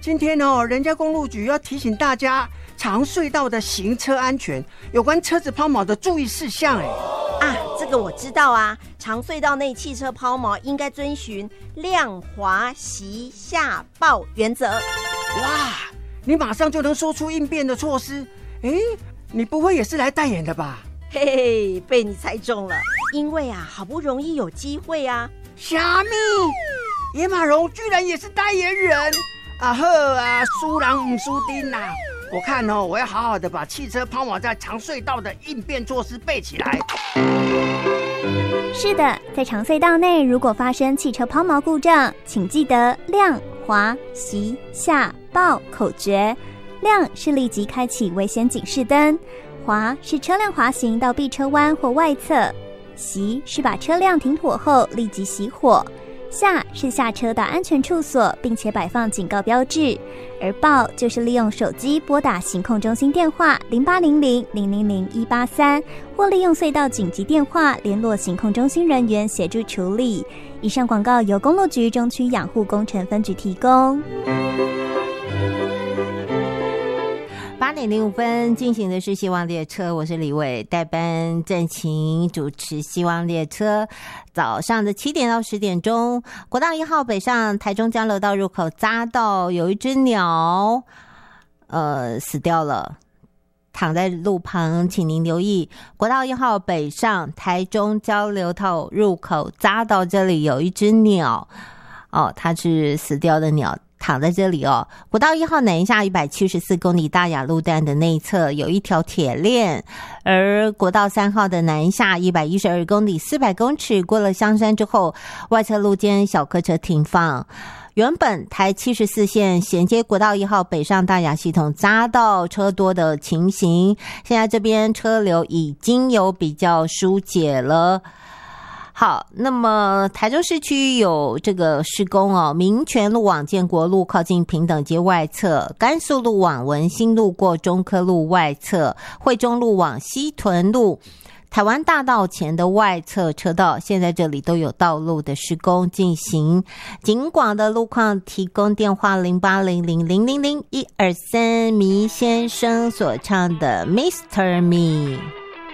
今天人家公路局要提醒大家长隧道的行车安全，有关车子抛锚的注意事项。 这个我知道啊，长隧道内汽车抛锚应该遵循亮滑熄下报原则。 哇，你马上就能说出应变的措施。你不会也是来代言的吧？ 嘿嘿，被你猜中了，因为好不容易有机会啊。 虾米？野马荣居然也是代言人？输人不输丁啊！我看我要好好的把汽车抛锚在长隧道的应变措施背起来。 是的，在长隧道内，如果发生汽车抛锚故障，请记得亮、滑、熄、下、报口诀。亮是立即开启危险警示灯，滑是车辆滑行到避车弯或外侧，熄是把车辆停妥后立即熄火，下是下车到安全处所并且摆放警告标志，而报就是利用手机拨打行控中心电话0800-000-183，或利用隧道紧急电话联络行控中心人员协助处理。以上广告由公路局中区养护工程分局提供。 8点05分进行的是希望列车，我是李伟，代班郑晴主持希望列车。早上的7点到10点钟，国道1号北上台中交流道入口匝道有一只鸟死掉了，躺在路旁，请您留意国道1号北上台中交流道入口匝道，这里有一只鸟它是死掉的鸟，躺在这里国道1号南下174公里大雅路段的内侧有一条铁链，而国道3号的南下112公里400公尺过了香山之后，外侧路肩小客车停放。原本台74线衔接国道1号北上大雅系统匝道车多的情形，现在这边车流已经有比较疏解了。好，那么台中市区有这个施工民权路往建国路靠近平等街外侧，甘肃路往文心路过中科路外侧，惠中路往西屯路台湾大道前的外侧车道，现在这里都有道路的施工进行。警广的路况提供电话0800000123，迷先生所唱的 Mr. Me。